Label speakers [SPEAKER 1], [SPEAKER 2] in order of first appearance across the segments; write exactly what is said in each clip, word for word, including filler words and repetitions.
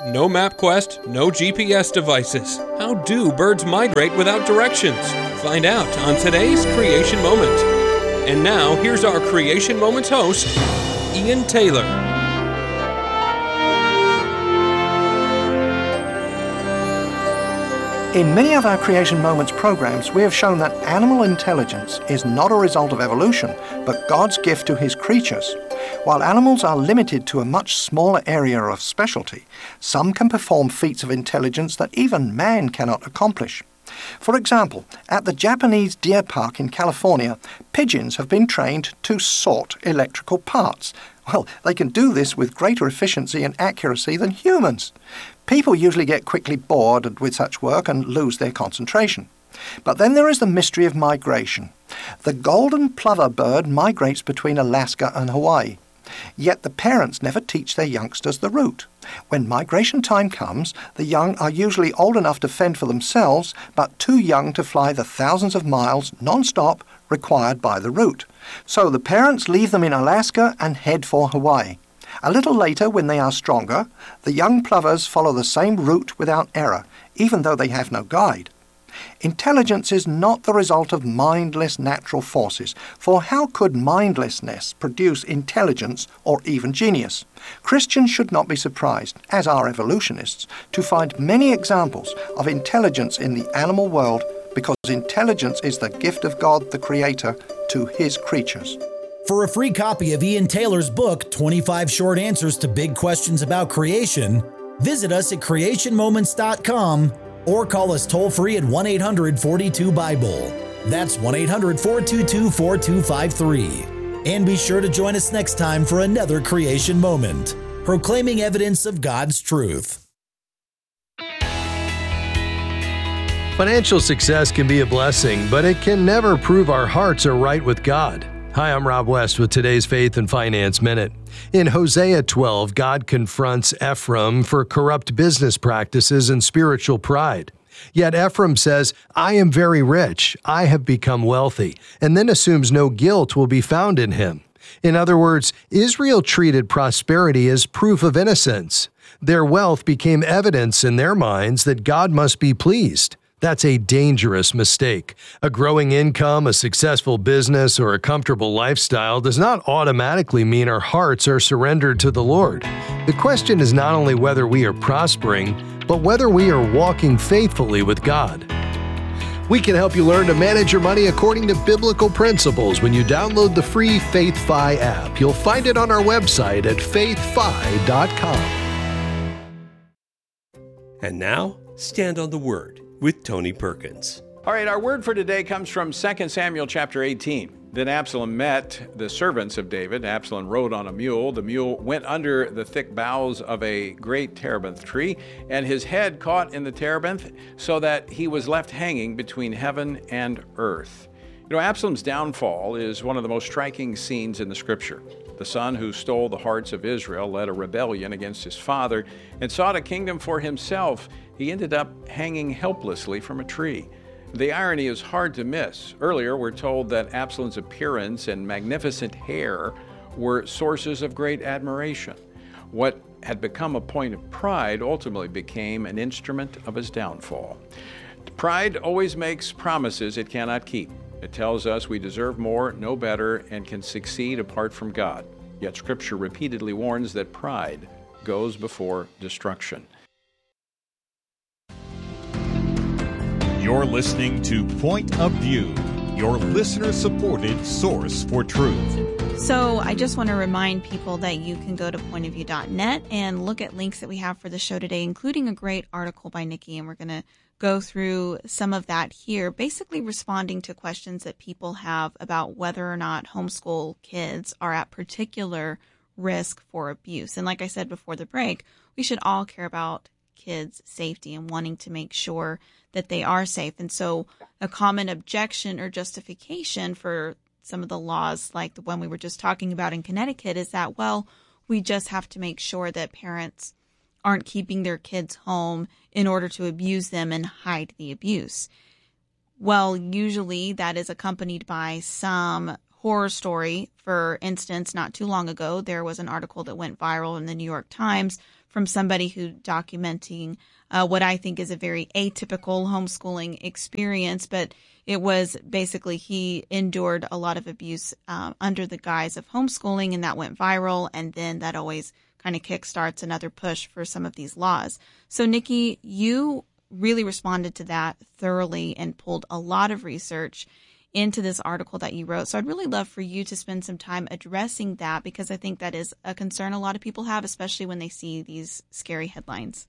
[SPEAKER 1] No MapQuest, no G P S devices. How do birds migrate without directions? Find out on today's Creation Moment. And now, here's our Creation Moments host, Ian Taylor.
[SPEAKER 2] In many of our Creation Moments programs, we have shown that animal intelligence is not a result of evolution, but God's gift to His creatures. While animals are limited to a much smaller area of specialty, some can perform feats of intelligence that even man cannot accomplish. For example, at the Japanese Deer Park in California, pigeons have been trained to sort electrical parts. Well, they can do this with greater efficiency and accuracy than humans. People usually get quickly bored with such work and lose their concentration. But then there is the mystery of migration. The golden plover bird migrates between Alaska and Hawaii. Yet the parents never teach their youngsters the route. When migration time comes, the young are usually old enough to fend for themselves, but too young to fly the thousands of miles non-stop required by the route. So the parents leave them in Alaska and head for Hawaii. A little later, when they are stronger, the young plovers follow the same route without error, even though they have no guide. Intelligence is not the result of mindless natural forces, for how could mindlessness produce intelligence or even genius? Christians should not be surprised, as are evolutionists, to find many examples of intelligence in the animal world, because intelligence is the gift of God, the Creator, to His creatures.
[SPEAKER 3] For a free copy of Ian Taylor's book, twenty-five Short Answers to Big Questions About Creation, visit us at creation moments dot com or call us toll-free at one eight hundred, four two, Bible. That's one eight hundred, four two two, four two five three. And be sure to join us next time for another Creation Moment, proclaiming evidence of God's truth.
[SPEAKER 4] Financial success can be a blessing, but it can never prove our hearts are right with God. Hi, I'm Rob West with today's Faith and Finance Minute. In Hosea twelve, God confronts Ephraim for corrupt business practices and spiritual pride. Yet Ephraim says, "I am very rich, I have become wealthy," and then assumes no guilt will be found in him. In other words, Israel treated prosperity as proof of innocence. Their wealth became evidence in their minds that God must be pleased. That's a dangerous mistake. A growing income, a successful business, or a comfortable lifestyle does not automatically mean our hearts are surrendered to the Lord. The question is not only whether we are prospering, but whether we are walking faithfully with God. We can help you learn to manage your money according to biblical principles when you download the free FaithFi app. You'll find it on our website at faith fi dot com.
[SPEAKER 5] And now, Stand on the Word with Tony Perkins.
[SPEAKER 6] All right, our word for today comes from Second Samuel chapter eighteen. Then Absalom met the servants of David. Absalom rode on a mule. The mule went under the thick boughs of a great terebinth tree, and his head caught in the terebinth, so that he was left hanging between heaven and earth. You know, Absalom's downfall is one of the most striking scenes in the scripture. The son who stole the hearts of Israel led a rebellion against his father and sought a kingdom for himself. He ended up hanging helplessly from a tree. The irony is hard to miss. Earlier, we're told that Absalom's appearance and magnificent hair were sources of great admiration. What had become a point of pride ultimately became an instrument of his downfall. Pride always makes promises it cannot keep. It tells us we deserve more, know better, and can succeed apart from God. Yet Scripture repeatedly warns that pride goes before destruction.
[SPEAKER 7] You're listening to Point of View, your listener-supported source for truth.
[SPEAKER 8] So I just want to remind people that you can go to point of view dot net and look at links that we have for the show today, including a great article by Nikki, and we're going to go through some of that here, basically responding to questions that people have about whether or not homeschool kids are at particular risk for abuse. And like I said before the break, we should all care about kids' safety and wanting to make sure that they are safe. And so a common objection or justification for some of the laws, like the one we were just talking about in Connecticut, is that, well, we just have to make sure that parents aren't keeping their kids home in order to abuse them and hide the abuse. Well, usually that is accompanied by some horror story. For instance, not too long ago, there was an article that went viral in the New York Times from somebody who documenting uh, what I think is a very atypical homeschooling experience, but it was basically he endured a lot of abuse uh, under the guise of homeschooling, and that went viral, and then that always kind of kickstarts another push for some of these laws. So, Nikki, you really responded to that thoroughly and pulled a lot of research into this article that you wrote. So I'd really love for you to spend some time addressing that, because I think that is a concern a lot of people have, especially when they see these scary headlines.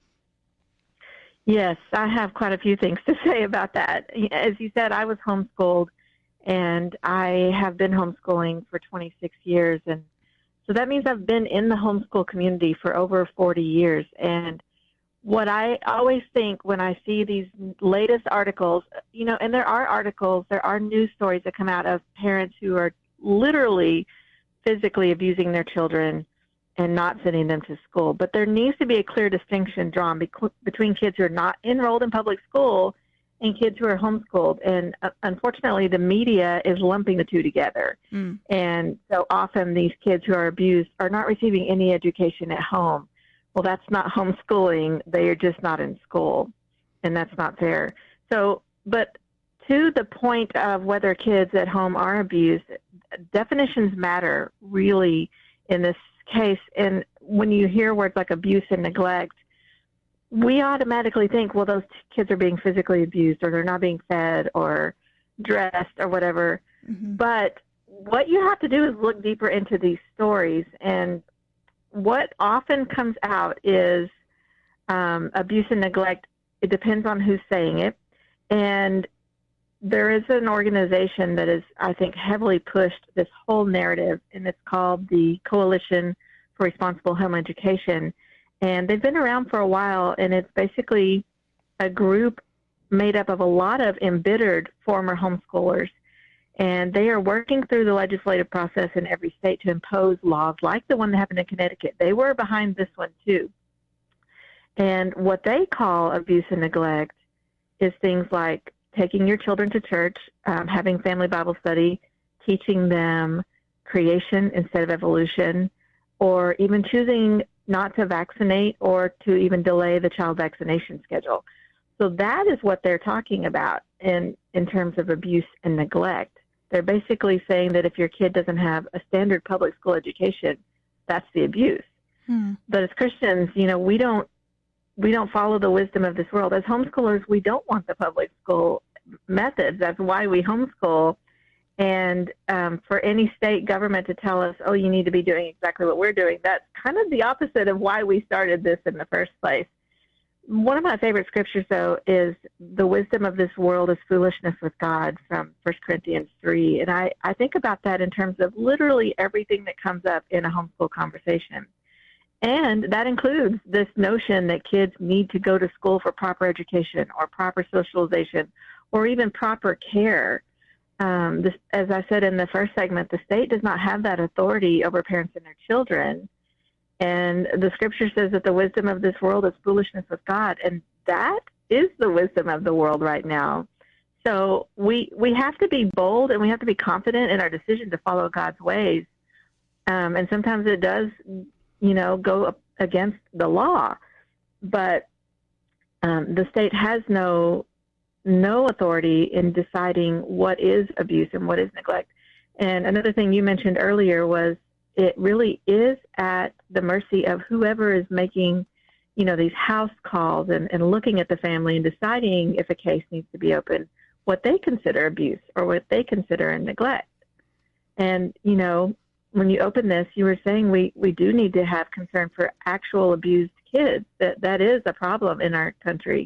[SPEAKER 9] Yes, I have quite a few things to say about that. As you said, I was homeschooled, and I have been homeschooling for twenty-six years. And so that means I've been in the homeschool community for over forty years. And what I always think when I see these latest articles, you know, and there are articles, there are news stories that come out of parents who are literally physically abusing their children and not sending them to school. But there needs to be a clear distinction drawn be- between kids who are not enrolled in public school and kids who are homeschooled. And uh, unfortunately, the media is lumping the two together. Mm. And so often these kids who are abused are not receiving any education at home. Well, that's not homeschooling. They are just not in school, and that's not fair. So, but to the point of whether kids at home are abused, definitions matter really in this case. And when you hear words like abuse and neglect, we automatically think, well, those kids are being physically abused, or they're not being fed or dressed or whatever. Mm-hmm. But what you have to do is look deeper into these stories. And what often comes out is um, abuse and neglect. It depends on who's saying it. And there is an organization that is, I think, heavily pushed this whole narrative, and it's called the Coalition for Responsible Home Education. And they've been around for a while, and it's basically a group made up of a lot of embittered former homeschoolers. And they are working through the legislative process in every state to impose laws like the one that happened in Connecticut. They were behind this one, too. And what they call abuse and neglect is things like taking your children to church, um, having family Bible study, teaching them creation instead of evolution, or even choosing not to vaccinate or to even delay the child vaccination schedule. So that is what they're talking about in, in terms of abuse and neglect. They're basically saying that if your kid doesn't have a standard public school education, that's the abuse. Hmm. But as Christians, you know, we don't we don't follow the wisdom of this world. As homeschoolers, we don't want the public school methods. That's why we homeschool. And um, for any state government to tell us, oh, you need to be doing exactly what we're doing, that's kind of the opposite of why we started this in the first place. One of my favorite scriptures, though, is the wisdom of this world is foolishness with God from First Corinthians three. And I, I think about that in terms of literally everything that comes up in a homeschool conversation. And that includes this notion that kids need to go to school for proper education or proper socialization or even proper care. Um, this, as I said in the first segment, the state does not have that authority over parents and their children. And the scripture says that the wisdom of this world is foolishness with God. And that is the wisdom of the world right now. So we we have to be bold and we have to be confident in our decision to follow God's ways. Um, and sometimes it does, you know, go against the law. But um, the state has no no authority in deciding what is abuse and what is neglect. And another thing you mentioned earlier was it really is at the mercy of whoever is making, you know, these house calls and, and looking at the family and deciding if a case needs to be open, what they consider abuse or what they consider neglect. And, you know, when you open this, you were saying we, we do need to have concern for actual abused kids. That that is a problem in our country.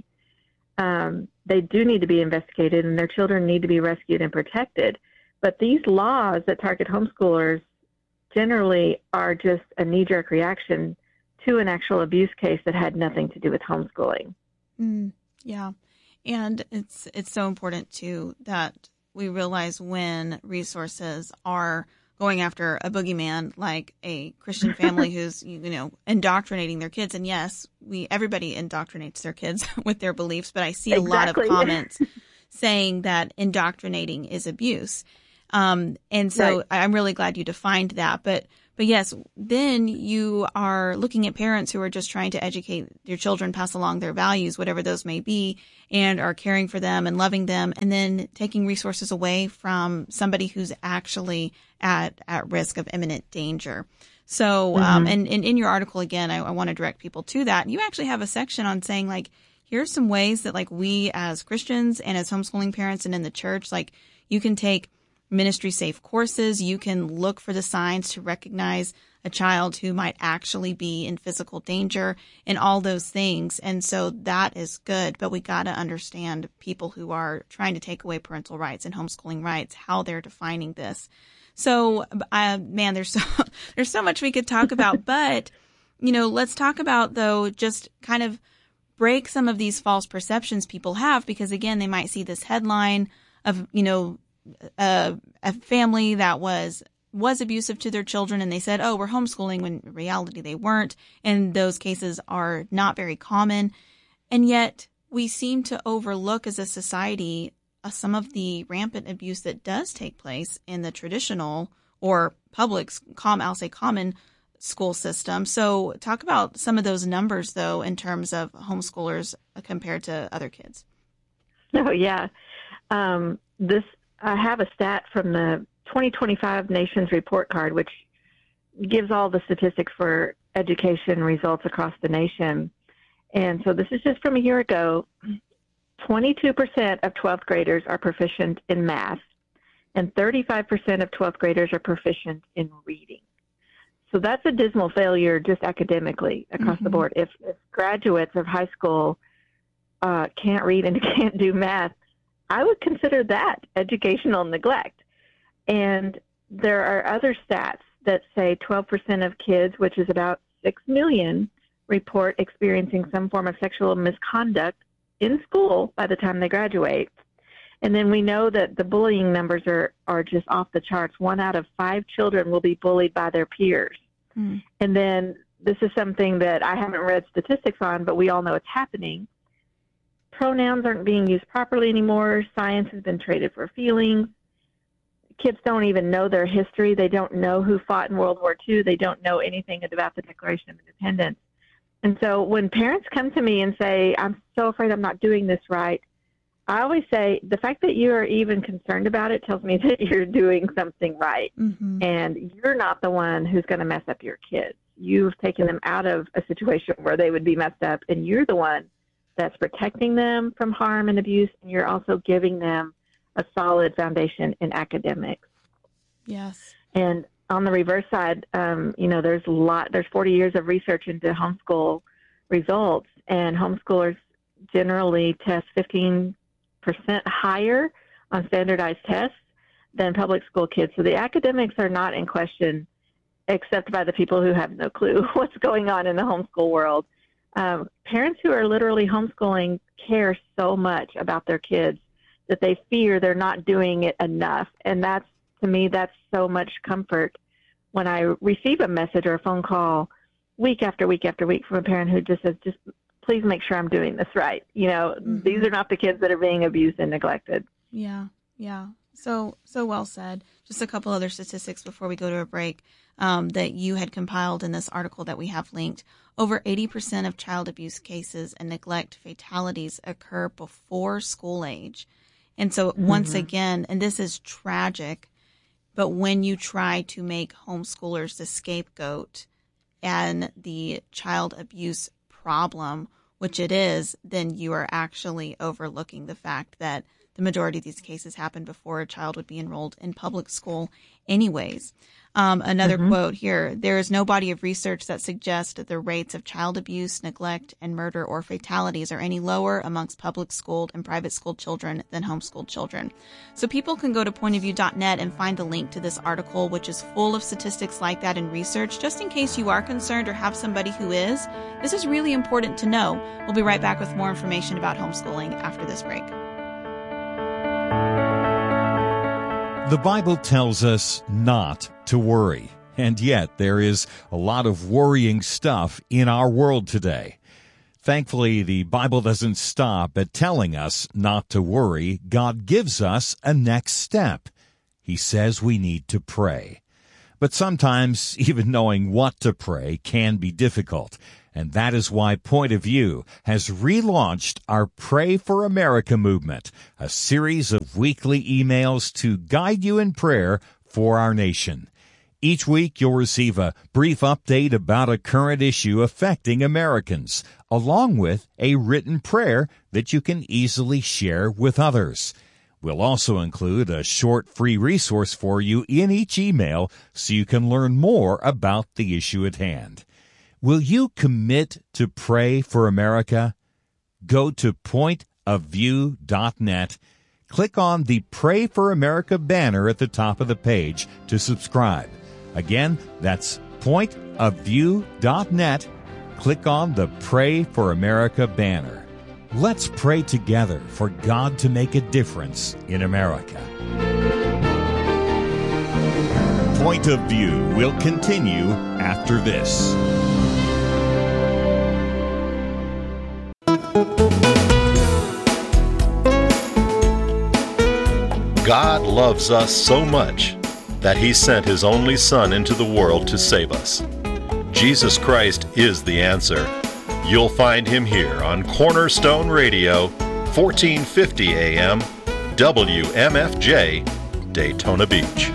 [SPEAKER 9] Um, they do need to be investigated, and their children need to be rescued and protected. But these laws that target homeschoolers generally are just a knee-jerk reaction to an actual abuse case that had nothing to do with homeschooling.
[SPEAKER 8] Mm, yeah, and it's it's so important, too, that we realize when resources are going after a boogeyman like a Christian family who's, you know, indoctrinating their kids. And yes, we everybody indoctrinates their kids with their beliefs, but I see a exactly. lot of comments saying that indoctrinating is abuse. Um, and so
[SPEAKER 9] Right.
[SPEAKER 8] I'm really glad you defined that. But but yes, then you are looking at parents who are just trying to educate their children, pass along their values, whatever those may be, and are caring for them and loving them, and then taking resources away from somebody who's actually at, at risk of imminent danger. So, um, and, and in your article, again, I, I want to direct people to that. You actually have a section on saying, like, here's some ways that, like, we as Christians and as homeschooling parents and in the church, like, you can take ministry safe courses. You can look for the signs to recognize a child who might actually be in physical danger and all those things. And so that is good, but we got to understand people who are trying to take away parental rights and homeschooling rights, how they're defining this. So, uh, man, there's so, there's so much we could talk about, but, you know, let's talk about, though, just kind of break some of these false perceptions people have, because, again, they might see this headline of, you know, a, a family that was was abusive to their children, and they said, oh, we're homeschooling, when in reality they weren't. And those cases are not very common. And yet we seem to overlook as a society uh, some of the rampant abuse that does take place in the traditional or public, com, I'll say common school system. So talk about some of those numbers, though, in terms of homeschoolers compared to other kids.
[SPEAKER 9] Oh, yeah. Um, this I have a stat from the twenty twenty-five Nations Report Card, which gives all the statistics for education results across the nation. And so this is just from a year ago. twenty-two percent of twelfth graders are proficient in math, and thirty-five percent of twelfth graders are proficient in reading. So that's a dismal failure just academically across mm-hmm. the board. If, if graduates of high school uh, can't read and can't do math, I would consider that educational neglect. And there are other stats that say twelve percent of kids, which is about six million, report experiencing some form of sexual misconduct in school by the time they graduate. And then we know that the bullying numbers are, are just off the charts. One out of five children will be bullied by their peers. Mm. And then this is something that I haven't read statistics on, but we all know it's happening. Pronouns aren't being used properly anymore. Science has been traded for feelings. Kids don't even know their history. They don't know who fought in World War Two. They don't know anything about the Declaration of Independence. And so when parents come to me and say, I'm so afraid I'm not doing this right, I always say, the fact that you are even concerned about it tells me that you're doing something right. Mm-hmm. And you're not the one who's going to mess up your kids. You've taken them out of a situation where they would be messed up, and you're the one that's protecting them from harm and abuse, and you're also giving them a solid foundation in academics.
[SPEAKER 8] Yes.
[SPEAKER 9] And on the reverse side, um, you know, there's a lot, there's forty years of research into homeschool results, and homeschoolers generally test fifteen percent higher on standardized tests than public school kids. So the academics are not in question, except by the people who have no clue what's going on in the homeschool world. Um, parents who are literally homeschooling care so much about their kids that they fear they're not doing it enough. And that's, to me, that's so much comfort when I receive a message or a phone call week after week after week from a parent who just says, just please make sure I'm doing this right. You know, mm-hmm. These are not the kids that are being abused and neglected.
[SPEAKER 8] Yeah, yeah. So, so well said. Just a couple other statistics before we go to a break um, that you had compiled in this article that we have linked. Over eighty percent of child abuse cases and neglect fatalities occur before school age. And so mm-hmm. once again, and this is tragic, but when you try to make homeschoolers the scapegoat and the child abuse problem, which it is, then you are actually overlooking the fact that the majority of these cases happen before a child would be enrolled in public school anyways. Um, another mm-hmm. quote here, there is no body of research that suggests that the rates of child abuse, neglect, and murder or fatalities are any lower amongst public schooled and private school children than homeschooled children. So people can go to point of view dot net and find the link to this article, which is full of statistics like that and research, just in case you are concerned or have somebody who is. This is really important to know. We'll be right back with more information about homeschooling after this break.
[SPEAKER 7] The Bible tells us not to worry, and yet there is a lot of worrying stuff in our world today. Thankfully, the Bible doesn't stop at telling us not to worry. God gives us a next step. he says we need to pray. But sometimes even knowing what to pray can be difficult, and that is why Point of View has relaunched our Pray for America movement, a series of weekly emails to guide you in prayer for our nation. Each week you'll receive a brief update about a current issue affecting Americans, along with a written prayer that you can easily share with others. We'll also include a short free resource for you in each email so you can learn more about the issue at hand. Will you commit to pray for America? Go to point of view dot net. Click on the Pray for America banner at the top of the page to subscribe. Again, that's point of view dot net. Click on the Pray for America banner. Let's pray together for God to make a difference in America. Point of View will continue after this.
[SPEAKER 10] God loves us so much that He sent His only Son into the world to save us. Jesus Christ is the answer. You'll find Him here on Cornerstone Radio, fourteen fifty A M, W M F J, Daytona Beach.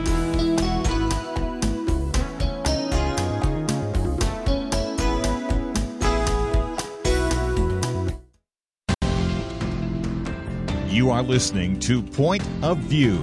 [SPEAKER 7] You are listening to Point of View.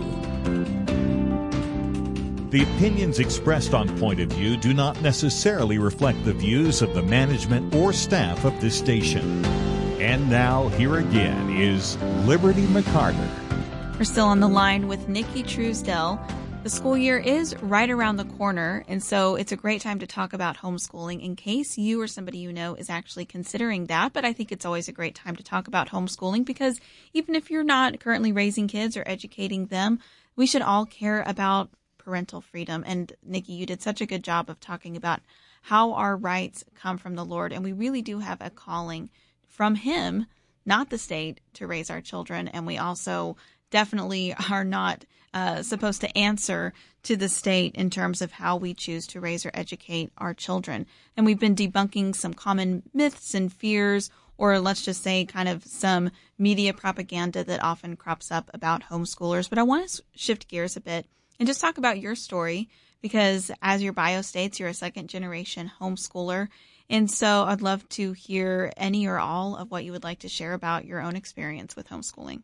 [SPEAKER 7] The opinions expressed on Point of View do not necessarily reflect the views of the management or staff of this station. And now, here again is Liberty McCarter.
[SPEAKER 8] We're still on the line with Nikki Truesdell. The school year is right around the corner, and so it's a great time to talk about homeschooling in case you or somebody you know is actually considering that. But I think it's always a great time to talk about homeschooling because even if you're not currently raising kids or educating them, we should all care about parental freedom. And Nikki, you did such a good job of talking about how our rights come from the Lord, and we really do have a calling from Him, not the state, to raise our children. And we also definitely are not uh, supposed to answer to the state in terms of how we choose to raise or educate our children. And we've been debunking some common myths and fears, or let's just say kind of some media propaganda that often crops up about homeschoolers. But I want to shift gears a bit and just talk about your story, because as your bio states, you're a second generation homeschooler. And so I'd love to hear any or all of what you would like to share about your own experience with homeschooling.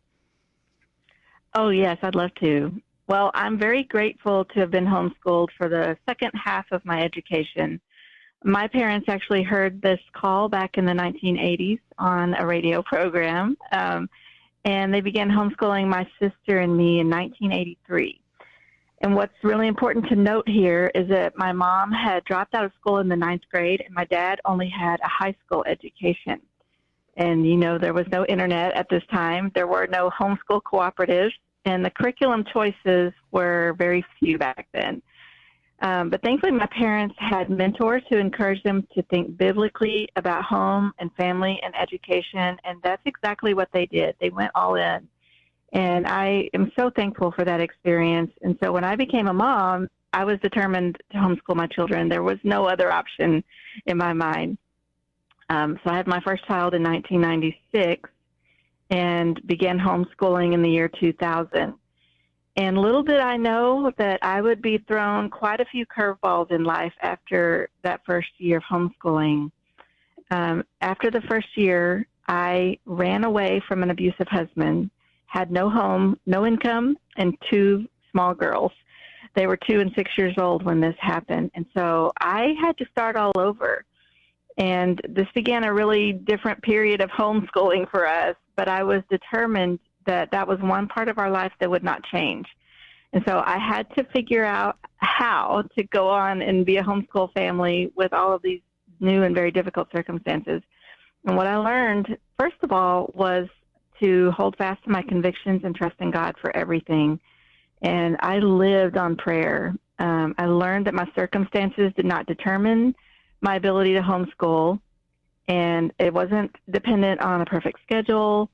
[SPEAKER 9] Oh, yes, I'd love to. Well, I'm very grateful to have been homeschooled for the second half of my education. My parents actually heard this call back in the nineteen eighties on a radio program, um, and they began homeschooling my sister and me in nineteen eighty-three. And what's really important to note here is that my mom had dropped out of school in the ninth grade, and my dad only had a high school education. And, you know, there was no internet at this time. There were no homeschool cooperatives, and the curriculum choices were very few back then. Um, but thankfully, my parents had mentors who encouraged them to think biblically about home and family and education, and that's exactly what they did. They went all in. And I am so thankful for that experience. And so when I became a mom, I was determined to homeschool my children. There was no other option in my mind. Um, so I had my first child in nineteen ninety-six and began homeschooling in the year two thousand. And little did I know that I would be thrown quite a few curveballs in life after that first year of homeschooling. Um, after the first year, I ran away from an abusive husband, had no home, no income, and two small girls. They were two and six years old when this happened. And so I had to start all over. And this began a really different period of homeschooling for us, but I was determined that that was one part of our life that would not change. And so I had to figure out how to go on and be a homeschool family with all of these new and very difficult circumstances. And what I learned, first of all, was to hold fast to my convictions and trust in God for everything. And I lived on prayer. Um, I learned that my circumstances did not determine my ability to homeschool, and it wasn't dependent on a perfect schedule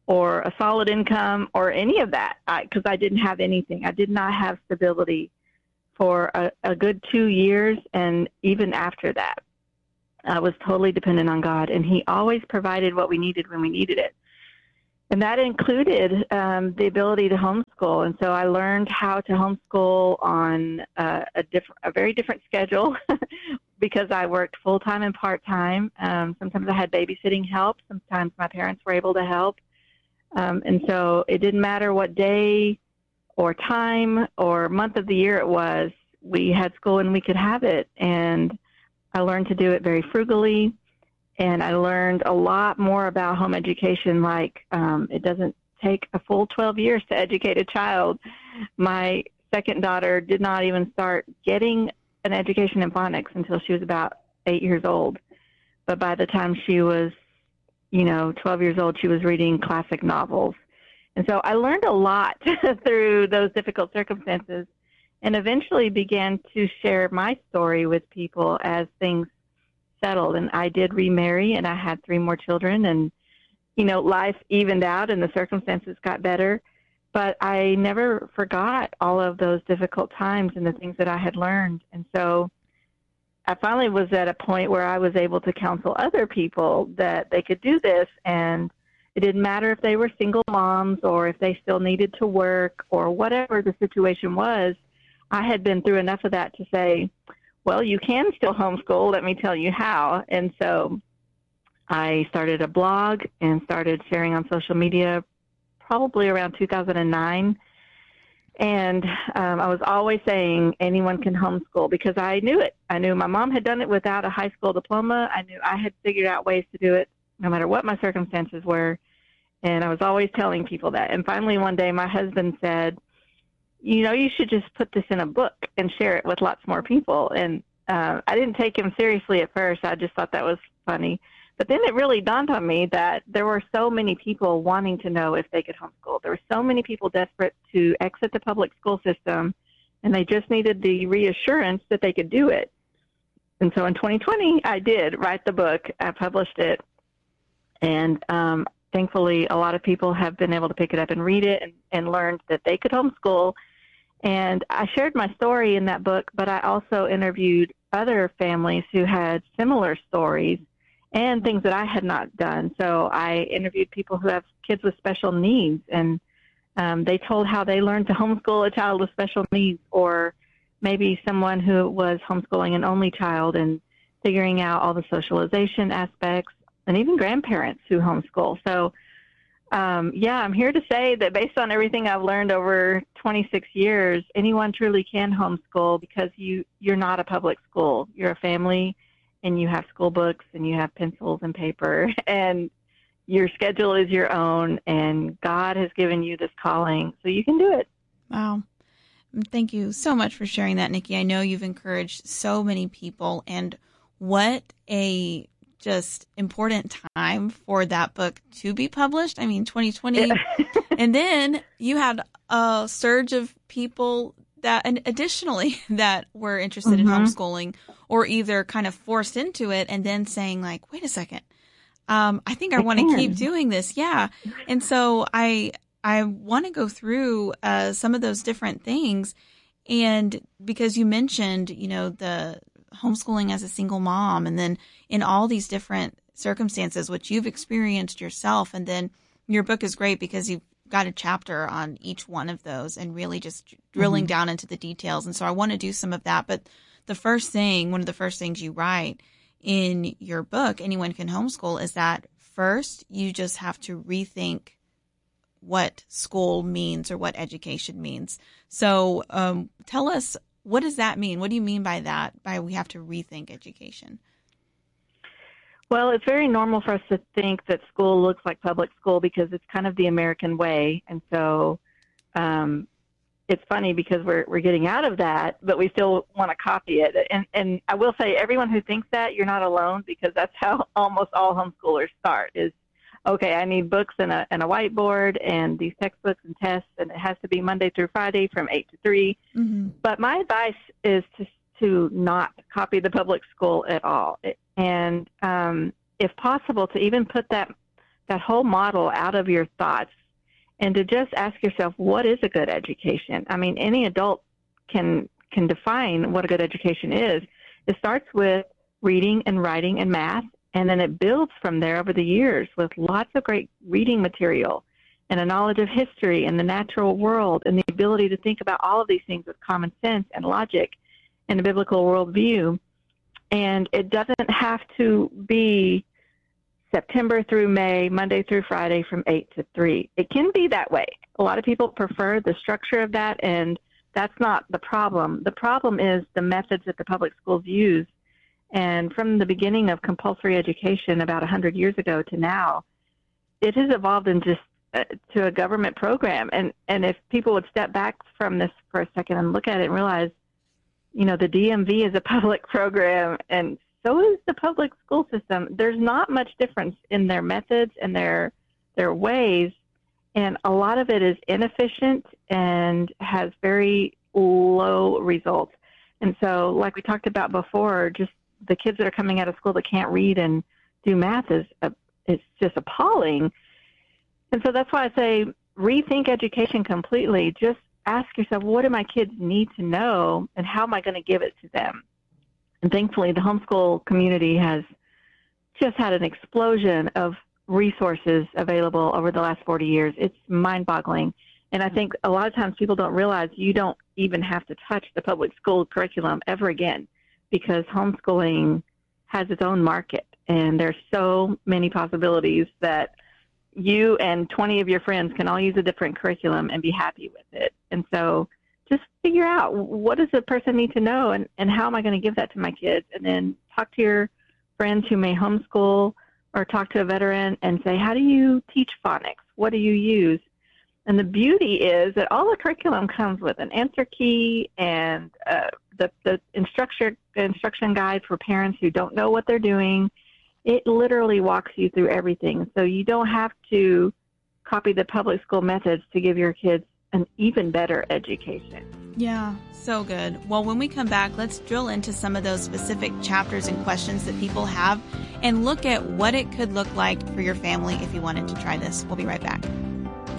[SPEAKER 9] or a solid income or any of that, because I, I didn't have anything. I did not have stability for a, a good two years, and even after that, I was totally dependent on God, and He always provided what we needed when we needed it. And that included um, the ability to homeschool. And so I learned how to homeschool on uh, a different, a very different schedule because I worked full-time and part-time. Um, sometimes I had babysitting help. Sometimes my parents were able to help. Um, and so it didn't matter what day or time or month of the year it was. We had school and we could have it. And I learned to do it very frugally. And I learned a lot more about home education, like um, it doesn't take a full twelve years to educate a child. My second daughter did not even start getting an education in phonics until she was about eight years old. But by the time she was, you know, twelve years old, she was reading classic novels. And so I learned a lot through those difficult circumstances, and eventually began to share my story with people as things settled. And I did remarry, and I had three more children, and, you know, life evened out and the circumstances got better. But I never forgot all of those difficult times and the things that I had learned. And so I finally was at a point where I was able to counsel other people that they could do this, and it didn't matter if they were single moms or if they still needed to work or whatever the situation was. I had been through enough of that to say, well, you can still homeschool. Let me tell you how. And so I started a blog and started sharing on social media probably around two thousand nine. And um, I was always saying anyone can homeschool because I knew it. I knew my mom had done it without a high school diploma. I knew I had figured out ways to do it no matter what my circumstances were. And I was always telling people that. And finally one day my husband said, you know, you should just put this in a book and share it with lots more people. And uh, I didn't take him seriously at first. I just thought that was funny. But then it really dawned on me that there were so many people wanting to know if they could homeschool. There were so many people desperate to exit the public school system, and they just needed the reassurance that they could do it. And so in twenty twenty, I did write the book. I published it. And um, thankfully, a lot of people have been able to pick it up and read it and, and learned that they could homeschool. And I shared my story in that book, but I also interviewed other families who had similar stories and things that I had not done. So I interviewed people who have kids with special needs, and um, they told how they learned to homeschool a child with special needs, or maybe someone who was homeschooling an only child and figuring out all the socialization aspects, and even grandparents who homeschool. So Um, yeah, I'm here to say that based on everything I've learned over twenty-six years, anyone truly can homeschool because you, you're not a public school. You're a family, and you have school books, and you have pencils and paper, and your schedule is your own, and God has given you this calling, so you can do it.
[SPEAKER 8] Wow. Thank you so much for sharing that, Nikki. I know you've encouraged so many people, and what a just important time for that book to be published. I mean, twenty twenty. And then you had a surge of people that, and additionally, that were interested mm-hmm. in homeschooling or either kind of forced into it and then saying like, wait a second, um, I think I, I want to keep doing this. Yeah. And so I, I want to go through uh, some of those different things. And because you mentioned, you know, the homeschooling as a single mom, and then in all these different circumstances, which you've experienced yourself. And then your book is great because you've got a chapter on each one of those and really just drilling mm-hmm. down into the details. And so I want to do some of that. But the first thing, one of the first things you write in your book, Anyone Can Homeschool, is that first you just have to rethink what school means or what education means. So um, tell us, what does that mean? What do you mean by that, by we have to rethink education?
[SPEAKER 9] Well, it's very normal for us to think that school looks like public school because it's kind of the American way. And so um, it's funny because we're we're getting out of that, but we still want to copy it. And, and I will say, everyone who thinks that, you're not alone, because that's how almost all homeschoolers start is, okay, I need books and a, and a whiteboard and these textbooks and tests, and it has to be Monday through Friday from eight to three. Mm-hmm. But my advice is to to not copy the public school at all. And um, if possible, to even put that that whole model out of your thoughts and to just ask yourself, what is a good education? I mean, any adult can can define what a good education is. It starts with reading and writing and math, and then it builds from there over the years with lots of great reading material and a knowledge of history and the natural world and the ability to think about all of these things with common sense and logic and a biblical worldview. And it doesn't have to be September through May, Monday through Friday from eight to three. It can be that way. A lot of people prefer the structure of that, and that's not the problem. The problem is the methods that the public schools use. And from the beginning of compulsory education about one hundred years ago to now, it has evolved in just uh, to a government program. And, and if people would step back from this for a second and look at it and realize, you know, the D M V is a public program, and so is the public school system. There's not much difference in their methods and their their ways, and a lot of it is inefficient and has very low results. And so, like we talked about before, just the kids that are coming out of school that can't read and do math is uh, it's just appalling. And so that's why I say rethink education completely. Just ask yourself, what do my kids need to know, and how am I going to give it to them? And thankfully, the homeschool community has just had an explosion of resources available over the last forty years. It's mind-boggling. And I think a lot of times people don't realize you don't even have to touch the public school curriculum ever again, because homeschooling has its own market. And there's so many possibilities that you and twenty of your friends can all use a different curriculum and be happy with it. And so just figure out, what does a person need to know, and, and how am I going to give that to my kids? And then talk to your friends who may homeschool, or talk to a veteran and say, how do you teach phonics? What do you use? And the beauty is that all the curriculum comes with an answer key and uh, the, the instruction, instruction guide for parents who don't know what they're doing. It literally walks you through everything. So you don't have to copy the public school methods to give your kids an even better education.
[SPEAKER 8] Yeah, so good. Well, when we come back, let's drill into some of those specific chapters and questions that people have and look at what it could look like for your family if you wanted to try this. We'll be right back.